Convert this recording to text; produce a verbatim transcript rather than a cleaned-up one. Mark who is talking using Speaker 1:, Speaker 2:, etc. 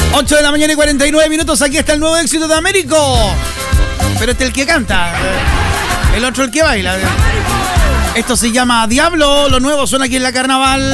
Speaker 1: ocho de la mañana y cuarenta y nueve minutos. Aquí está el nuevo éxito de Américo. Pero este es el que canta. El otro el que baila. Esto se llama Diablo. Lo nuevo suena aquí en la Carnaval.